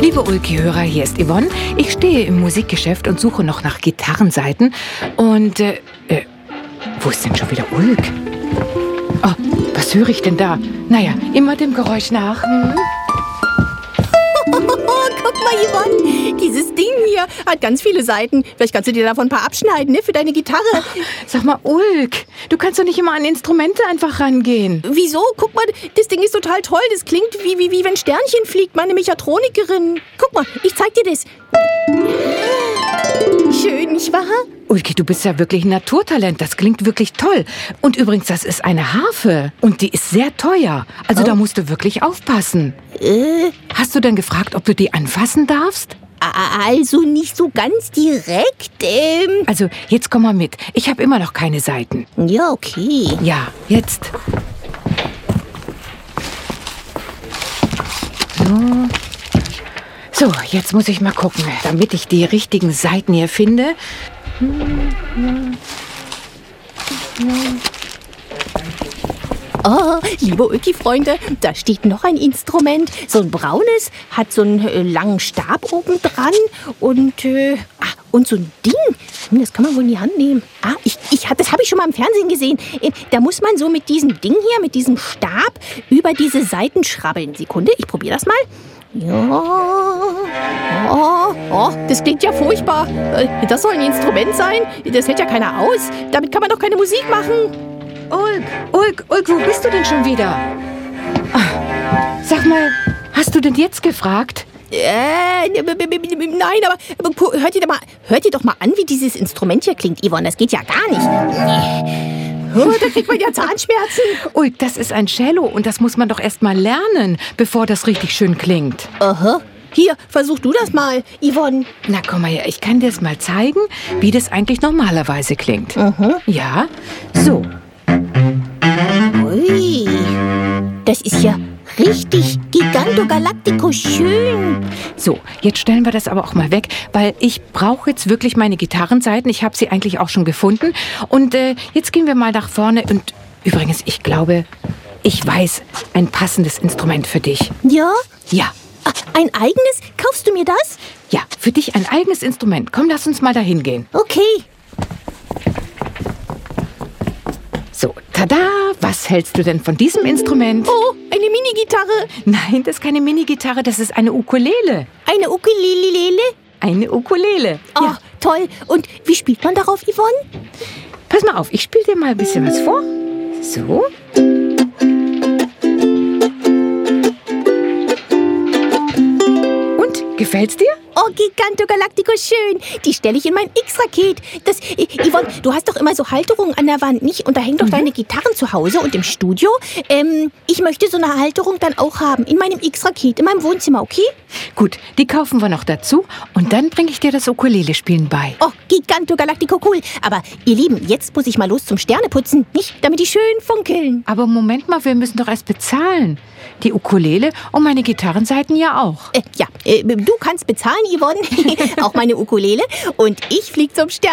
Liebe Ulki-Hörer, hier ist Yvonne. Ich stehe im Musikgeschäft und suche noch nach Gitarrenseiten. Und, wo ist denn schon wieder Ulk? Oh, was höre ich denn da? Naja, immer dem Geräusch nach. Guck mal, Yvonne, dieses Ding hier hat ganz viele Seiten. Vielleicht kannst du dir davon ein paar abschneiden, ne, für deine Gitarre. Sag mal, Ulk, du kannst doch nicht immer an Instrumente einfach rangehen. Wieso? Guck mal, das Ding ist total toll. Das klingt wie wenn Sternchen fliegt, meine Mechatronikerin. Guck mal, ich zeig dir das. Schön, nicht wahr? Ulki, du bist ja wirklich ein Naturtalent. Das klingt wirklich toll. Und übrigens, das ist eine Harfe. Und die ist sehr teuer. Also da musst du wirklich aufpassen. Hast du denn gefragt, ob du die anfassen darfst? Also nicht so ganz direkt. Also, jetzt komm mal mit. Ich habe immer noch keine Saiten. Ja, okay. Ja, jetzt. So, jetzt muss ich mal gucken, damit ich die richtigen Saiten hier finde. Oh, liebe Ulki-Freunde, da steht noch ein Instrument. So ein braunes, hat so einen langen Stab oben dran und so ein Ding. Das kann man wohl in die Hand nehmen. Das habe ich schon mal im Fernsehen gesehen. Da muss man so mit diesem Ding hier, mit diesem Stab, über diese Saiten schrabbeln. Sekunde, ich probiere das mal. Ja. Oh, das klingt ja furchtbar. Das soll ein Instrument sein? Das hält ja keiner aus. Damit kann man doch keine Musik machen. Ulk, wo bist du denn schon wieder? Sag mal, hast du denn jetzt gefragt? Nein, aber hört ihr doch mal an, wie dieses Instrument hier klingt, Yvonne. Das geht ja gar nicht. Oh, da kriegt man ja Zahnschmerzen. Ulk, das ist ein Cello und das muss man doch erst mal lernen, bevor das richtig schön klingt. Aha. Hier, versuch du das mal, Yvonne. Na, komm mal her, ich kann dir das mal zeigen, wie das eigentlich normalerweise klingt. Ja, so. Ui, das ist ja richtig gigantogalactico schön. So, jetzt stellen wir das aber auch mal weg, weil ich brauche jetzt wirklich meine Gitarrenseiten. Ich habe sie eigentlich auch schon gefunden. Und jetzt gehen wir mal nach vorne. Und übrigens, ich glaube, ich weiß ein passendes Instrument für dich. Ja? Ja. Ein eigenes? Kaufst du mir das? Ja, für dich ein eigenes Instrument. Komm, lass uns mal dahin gehen. Okay. So, tada! Was hältst du denn von diesem Instrument? Oh, eine Mini-Gitarre. Nein, das ist keine Mini-Gitarre, das ist eine Ukulele. Eine Ukulele? Eine Ukulele. Oh, ja. Toll. Und wie spielt man darauf, Yvonne? Pass mal auf, ich spiele dir mal ein bisschen was vor. So. Und, gefällt's dir? Oh, gigantogalactico schön. Die stelle ich in mein X-Raket. Yvonne, du hast doch immer so Halterungen an der Wand, nicht? Und da hängen doch deine Gitarren zu Hause und im Studio. Ich möchte so eine Halterung dann auch haben. In meinem X-Raket, in meinem Wohnzimmer, okay? Gut, die kaufen wir noch dazu. Und dann bringe ich dir das Ukulele-Spielen bei. Oh, gigantogalactico cool. Aber ihr Lieben, jetzt muss ich mal los zum Sterneputzen, nicht? Damit die schön funkeln. Aber Moment mal, wir müssen doch erst bezahlen. Die Ukulele und meine Gitarrenseiten ja auch. Du kannst bezahlen, Yvonne. Auch meine Ukulele. Und ich flieg zum Stern.